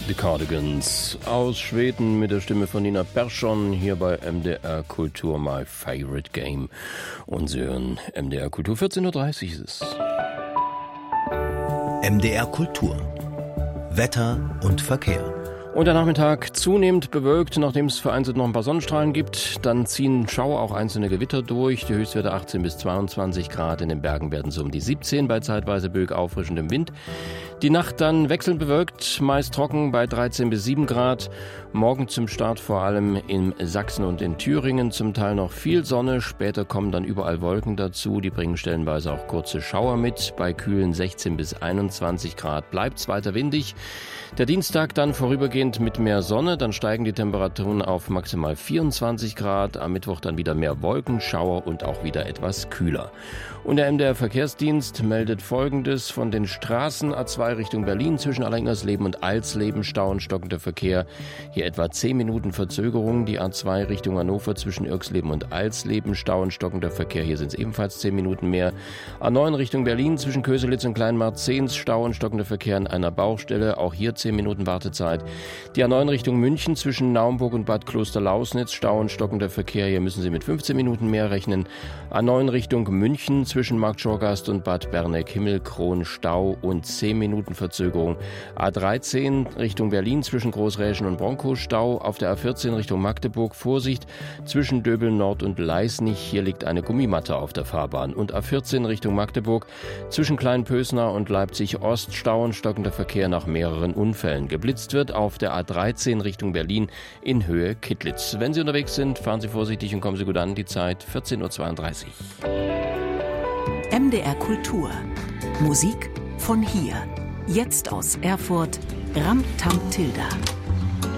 The Cardigans aus Schweden mit der Stimme von Nina Persson hier bei MDR Kultur, My Favorite Game. Und Sie hören MDR Kultur, 14.30 Uhr ist es. MDR Kultur. Wetter und Verkehr. Und der Nachmittag zunehmend bewölkt, nachdem es vereinzelt noch ein paar Sonnenstrahlen gibt. Dann ziehen Schauer, auch einzelne Gewitter durch. Die Höchstwerte 18 bis 22 Grad. In den Bergen werden es um die 17 bei zeitweise böig auffrischendem Wind. Die Nacht dann wechselnd bewölkt, meist trocken bei 13 bis 7 Grad. Morgen zum Start vor allem in Sachsen und in Thüringen zum Teil noch viel Sonne. Später kommen dann überall Wolken dazu. Die bringen stellenweise auch kurze Schauer mit. Bei kühlen 16 bis 21 Grad bleibt es weiter windig. Der Dienstag dann vorübergehend mit mehr Sonne. Dann steigen die Temperaturen auf maximal 24 Grad. Am Mittwoch dann wieder mehr Wolken, Schauer und auch wieder etwas kühler. Und der MDR Verkehrsdienst meldet Folgendes: Von den Straßen A2 Richtung Berlin zwischen Allersingersleben und Alsleben Stau und stockender Verkehr. Hier etwa 10 Minuten Verzögerung. Die A2 Richtung Hannover zwischen Irksleben und Alsleben Stau und stockender Verkehr. Hier sind es ebenfalls 10 Minuten mehr. A9 Richtung Berlin zwischen Köselitz und Kleinmarzehns Stau und stockender Verkehr an einer Baustelle. Auch hier 10 Minuten Wartezeit. Die A9 Richtung München zwischen Naumburg und Bad Klosterlausnitz Stau und stockender Verkehr. Hier müssen Sie mit 15 Minuten mehr rechnen. A9 Richtung München zwischen Markt Schorgast und Bad Berneck-Himmelkron Stau und 10 Minuten Verzögerung. A13 Richtung Berlin zwischen Großräschen und Bronkow Stau. Auf der A14 Richtung Magdeburg Vorsicht zwischen Döbeln Nord und Leisnig. Hier liegt eine Gummimatte auf der Fahrbahn. Und A14 Richtung Magdeburg zwischen Kleinpösner und Leipzig Ost Stau und stockender Verkehr nach mehreren Unfällen. Geblitzt wird auf der A13 Richtung Berlin in Höhe Kittlitz. Wenn Sie unterwegs sind, fahren Sie vorsichtig und kommen Sie gut an. Die Zeit 14.32 Uhr. MDR Kultur. Musik von hier. Jetzt aus Erfurt, Ram Tam Tilda.